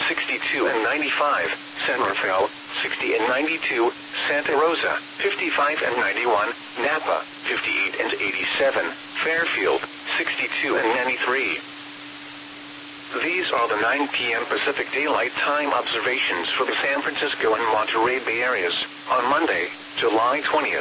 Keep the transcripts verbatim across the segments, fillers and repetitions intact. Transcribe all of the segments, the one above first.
sixty-two and ninety-five, San Rafael, sixty and ninety-two, Santa Rosa, fifty-five and ninety-one, Napa, fifty-eight and eighty-seven, Fairfield, sixty-two and ninety-three. These are the nine p m Pacific Daylight Time observations for the San Francisco and Monterey Bay areas on Monday, July twentieth.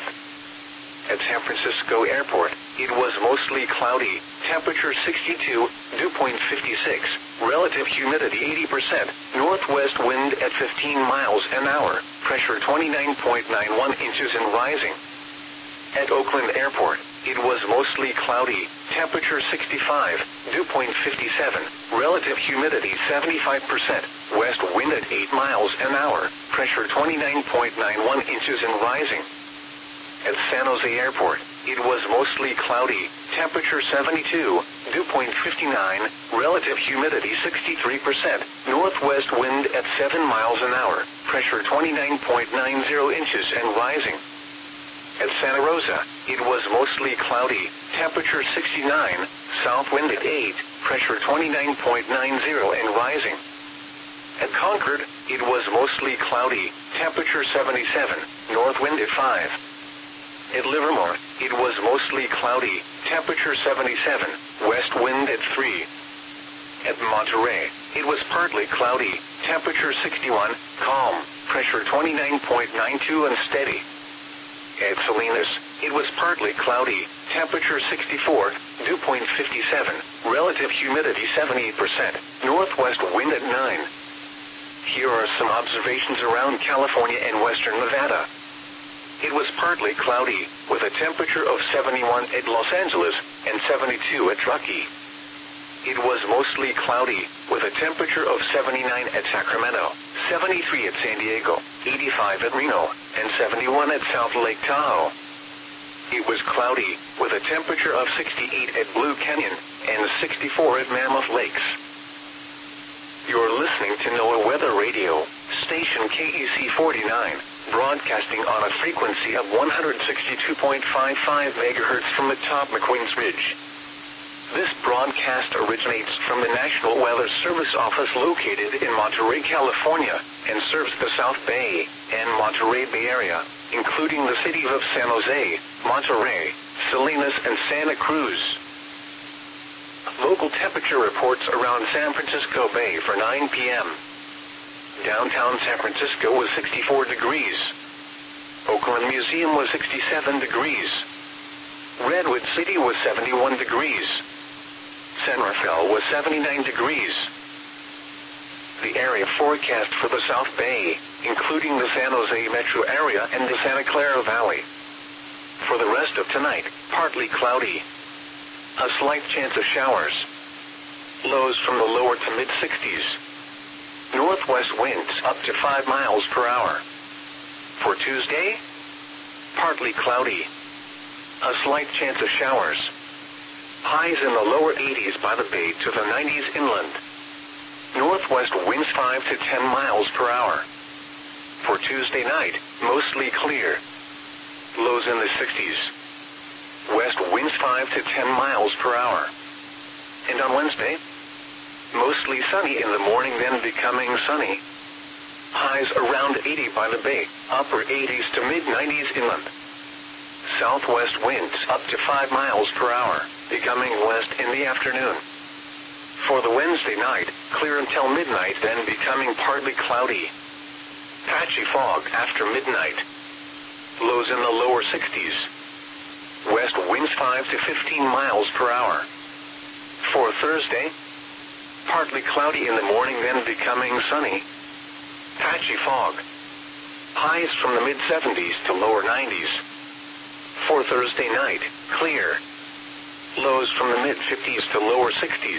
At San Francisco Airport, it was mostly cloudy, temperature sixty-two, dew point fifty-six, relative humidity eighty percent, northwest wind at fifteen miles an hour, pressure twenty-nine point nine one inches and rising. At Oakland Airport, it was mostly cloudy, temperature sixty-five, dew point fifty-seven, relative humidity seventy-five percent, west wind at eight miles an hour, pressure twenty-nine point nine one inches and rising. At San Jose Airport, it was mostly cloudy, temperature seventy-two, dew point fifty-nine, relative humidity sixty-three percent, northwest wind at seven miles an hour, pressure twenty-nine point nine zero inches and rising. At Santa Rosa, it was mostly cloudy, temperature sixty-nine, south wind at eight, pressure twenty-nine point nine zero and rising. At Concord, it was mostly cloudy, temperature seventy-seven, north wind at five. At Livermore, it was mostly cloudy, temperature seventy-seven, west wind at three. At Monterey, it was partly cloudy, temperature sixty-one, calm, pressure twenty-nine point nine two and steady. At Salinas, it was partly cloudy, temperature sixty-four, dew point fifty-seven, relative humidity seventy-eight percent, northwest wind at nine. Here are some observations around California and western Nevada. It was partly cloudy, with a temperature of seventy-one at Los Angeles and seventy-two at Truckee. It was mostly cloudy, with a temperature of seventy-nine at Sacramento, seventy-three at San Diego, eighty-five at Reno, and seventy-one at South Lake Tahoe. It was cloudy, with a temperature of sixty-eight at Blue Canyon, and sixty-four at Mammoth Lakes. You're listening to NOAA Weather Radio, station K E C forty-nine, broadcasting on a frequency of one hundred sixty-two point five five megahertz from atop McQueen's Ridge. This broadcast originates from the National Weather Service office located in Monterey, California, and serves the South Bay and Monterey Bay area, including the cities of San Jose, Monterey, Salinas, and Santa Cruz. Local temperature reports around San Francisco Bay for nine p m Downtown San Francisco was sixty-four degrees. Oakland Museum was sixty-seven degrees. Redwood City was seventy-one degrees. San Rafael was seventy-nine degrees. The area forecast for the South Bay, including the San Jose metro area and the Santa Clara Valley. For the rest of tonight, partly cloudy. A slight chance of showers. Lows from the lower to mid-sixties. Northwest winds up to five miles per hour. For Tuesday, partly cloudy. A slight chance of showers. Highs in the lower eighties by the bay to the nineties inland. Northwest winds five to ten miles per hour. For Tuesday night, mostly clear. Lows in the sixties. West winds five to ten miles per hour. And on Wednesday, mostly sunny in the morning, then becoming sunny. Highs around eighty by the bay, upper eighties to mid-nineties inland. Southwest winds up to five miles per hour, becoming west in the afternoon. For the Wednesday night, clear until midnight, then becoming partly cloudy. Patchy fog after midnight. Lows in the lower sixties. West winds five to fifteen miles per hour. For Thursday, partly cloudy in the morning, then becoming sunny. Patchy fog. Highs from the mid-seventies to lower nineties. For Thursday night, clear. Lows from the mid-fifties to lower sixties.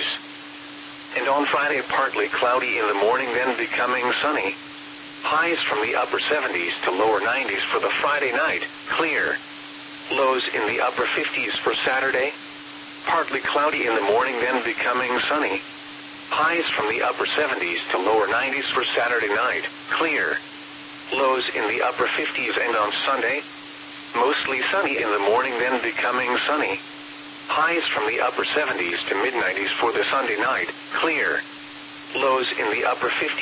And on Friday, partly cloudy in the morning, then becoming sunny. Highs from the upper seventies to lower nineties for the Friday night, clear. Lows in the upper fifties for Saturday. Partly cloudy in the morning, then becoming sunny. Highs from the upper seventies to lower nineties for Saturday night, clear. Lows in the upper fifties, and on Sunday, mostly sunny in the morning, then becoming sunny. Highs from the upper seventies to mid-nineties for the Sunday night, clear. Lows in the upper fifties.